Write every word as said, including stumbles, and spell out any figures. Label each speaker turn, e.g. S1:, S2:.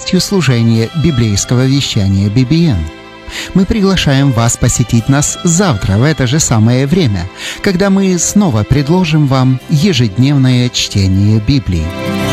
S1: частью служения библейского вещания би би эн. Мы приглашаем вас посетить нас завтра в это же самое время, когда мы снова предложим вам ежедневное чтение Библии.